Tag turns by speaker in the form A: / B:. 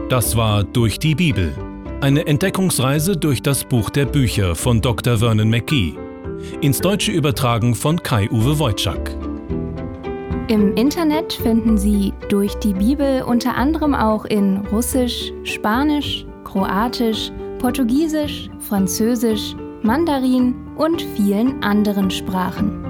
A: Das war Durch die Bibel. Eine Entdeckungsreise durch das Buch der Bücher von Dr. Vernon McGee. Ins Deutsche übertragen von Kai-Uwe Wojczak.
B: Im Internet finden Sie Durch die Bibel unter anderem auch in Russisch, Spanisch, Kroatisch, Portugiesisch, Französisch, Mandarin und vielen anderen Sprachen.